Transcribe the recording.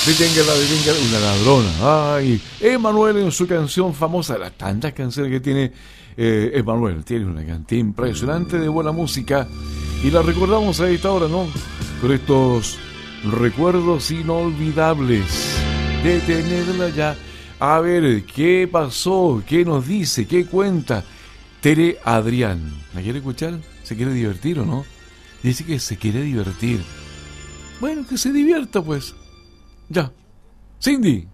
Deténgala, una ladrona. Ay, Emanuel en su canción famosa, las tantas canciones que tiene Emanuel, tiene una cantidad impresionante de buena música y la recordamos a esta hora, ¿no? Con estos recuerdos inolvidables. Detenerla ya. A ver, ¿qué pasó? ¿Qué nos dice? ¿Qué cuenta Tere Adrián? ¿La quiere escuchar? ¿Se quiere divertir o no? Dice que se quiere divertir. Bueno, que se divierta pues. Ya. Cindy.